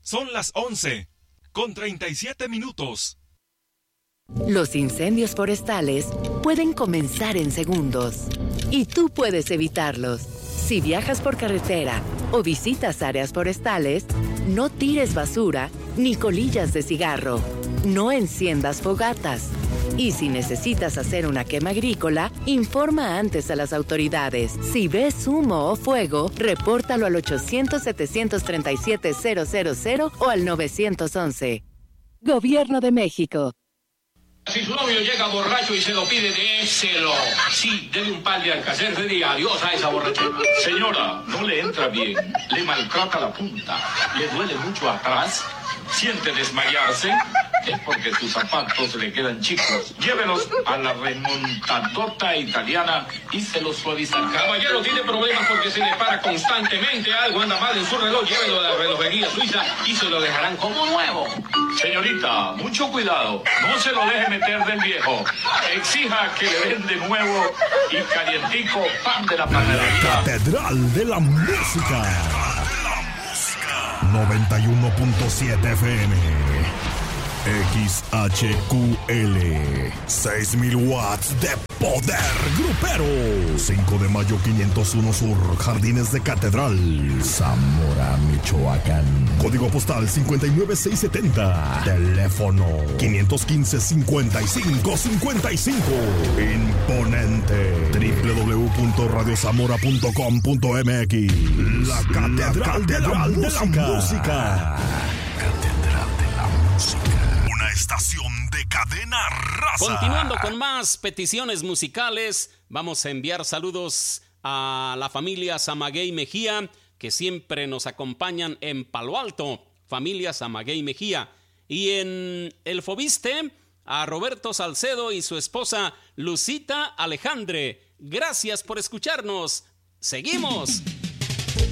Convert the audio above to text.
Son las 11:37. Los incendios forestales pueden comenzar en segundos y tú puedes evitarlos. Si viajas por carretera o visitas áreas forestales, no tires basura ni colillas de cigarro. No enciendas fogatas. Y si necesitas hacer una quema agrícola, informa antes a las autoridades. Si ves humo o fuego, repórtalo al 800-737-000 o al 911. Gobierno de México. Si su novio llega borracho y se lo pide, déselo. Sí, dele un par de Alcacer, y adiós a esa borrachera. Señora, no le entra bien, le maltrata la punta, le duele mucho atrás, siente desmayarse, es porque sus zapatos le quedan chicos. Llévelos a la remontadota italiana y se los suavizará. Caballero, tiene problemas porque se le para constantemente, algo anda mal en su reloj, llévelo a la relojería suiza y se lo dejarán como nuevo. Señorita, mucho cuidado, no se lo deje meter del viejo. Exija que le den de nuevo y calientico pan de la panadería. Catedral de la Música. 91.7 FM. XHQL 6,000 watts de poder grupero. 5 de mayo 501 Sur, Jardines de Catedral, Zamora, Michoacán. Código postal 59670. Teléfono 515-5555. Imponente. www.radiozamora.com.mx. La Catedral de la Música. Una estación de cadena raza. Continuando con más peticiones musicales, vamos a enviar saludos a la familia Samaguey Mejía, que siempre nos acompañan en Palo Alto, familia Samaguey Mejía. Y en El Fobiste, a Roberto Salcedo y su esposa Lucita Alejandre. Gracias por escucharnos. Seguimos.